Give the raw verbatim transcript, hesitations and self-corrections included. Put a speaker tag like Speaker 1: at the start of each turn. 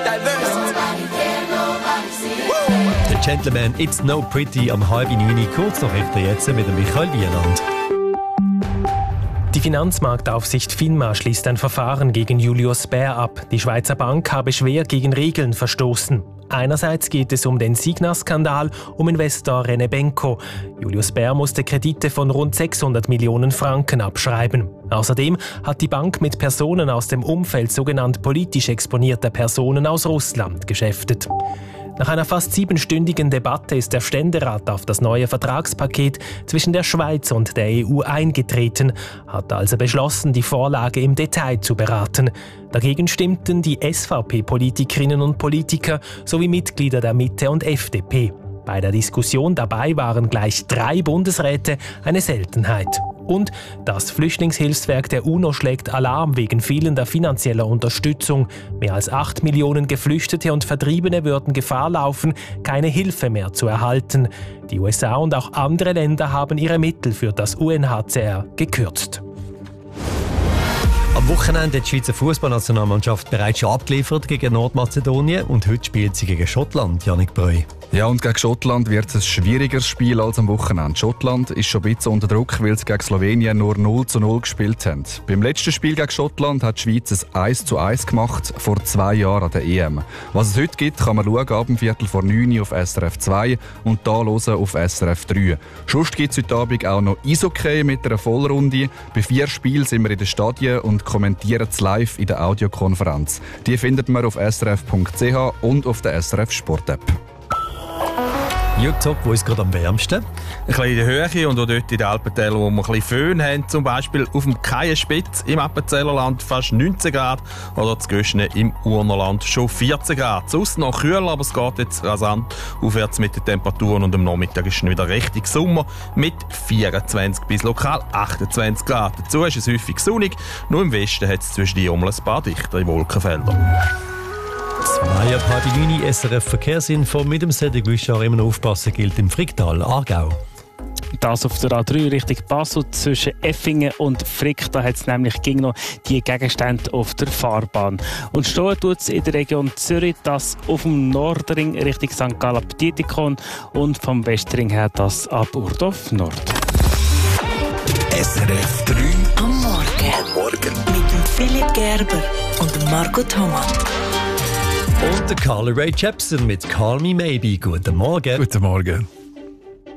Speaker 1: diversity.
Speaker 2: Der Gentleman It's No Pretty am halb neun, kurz noch rechter jetzt mit dem Michael Wieland.
Speaker 3: Die Finanzmarktaufsicht FINMA schließt ein Verfahren gegen Julius Baer ab. Die Schweizer Bank habe schwer gegen Regeln verstoßen. Einerseits geht es um den Signa-Skandal um Investor René Benko. Julius Baer musste Kredite von rund sechshundert Millionen Franken abschreiben. Außerdem hat die Bank mit Personen aus dem Umfeld sogenannt politisch exponierter Personen aus Russland geschäftet. Nach einer fast siebenstündigen Debatte ist der Ständerat auf das neue Vertragspaket zwischen der Schweiz und der E U eingetreten, hat also beschlossen, die Vorlage im Detail zu beraten. Dagegen stimmten die S V P-Politikerinnen und Politiker sowie Mitglieder der Mitte und F D P. Bei der Diskussion dabei waren gleich drei Bundesräte, eine Seltenheit. Und das Flüchtlingshilfswerk der UNO schlägt Alarm wegen fehlender finanzieller Unterstützung. Mehr als acht Millionen Geflüchtete und Vertriebene würden Gefahr laufen, keine Hilfe mehr zu erhalten. Die U S A und auch andere Länder haben ihre Mittel für das U N H C R gekürzt.
Speaker 2: Am Wochenende hat die Schweizer Fußballnationalmannschaft bereits schon abgeliefert gegen Nordmazedonien und heute spielt sie gegen Schottland, Janik Breu.
Speaker 4: Ja, und gegen Schottland wird es ein schwierigeres Spiel als am Wochenende. Schottland ist schon ein bisschen unter Druck, weil sie gegen Slowenien nur null zu null gespielt haben. Beim letzten Spiel gegen Schottland hat die Schweiz ein eins zu eins gemacht, vor zwei Jahren an der E M. Was es heute gibt, kann man schauen, ab dem Viertel vor neun auf S R F zwei und da hören auf S R F drei. Sonst gibt es heute Abend auch noch Eishockey mit einer Vollrunde. Bei vier Spielen sind wir in den Stadien und kommentieren es live in der Audiokonferenz. Die findet man auf s r f punkt c h und auf der S R F Sport App.
Speaker 2: Jürg, wo ist gerade am wärmsten?
Speaker 5: Ein bisschen in der Höhe und auch dort in den Alpentälern, wo wir ein bisschen Föhn haben. Zum Beispiel auf dem Kaienspitz im Appenzellerland fast neunzehn Grad oder zu Göschne im Urnerland schon vierzehn Grad. Sonst noch kühl, aber es geht jetzt rasant aufwärts mit den Temperaturen und am Nachmittag ist es wieder richtig Sommer mit vierundzwanzig bis lokal achtundzwanzig Grad. Dazu ist es häufig sonnig, nur im Westen hat es zwischen die ein paar dichtere Wolkenfelder.
Speaker 2: Zwei ab halb neun S R F Verkehrsinfo mit dem Cedric Wischar. Immer noch aufpassen gilt im Fricktal, Aargau.
Speaker 6: Das auf der A drei Richtung Basel zwischen Effingen und Frick. Da hat es nämlich gegen noch die Gegenstände auf der Fahrbahn. Und stehen tut es in der Region Zürich, das auf dem Nordring Richtung Sankt Gallen ab Dietikon und vom Westring her das ab Urdorf Nord.
Speaker 1: S R F drei am Morgen. Am Morgen. Mit dem Philipp Gerber und dem Marco Thomas.
Speaker 2: Und der Carly Rae Jepsen mit Call Me Maybe. Guten Morgen.
Speaker 4: Guten Morgen.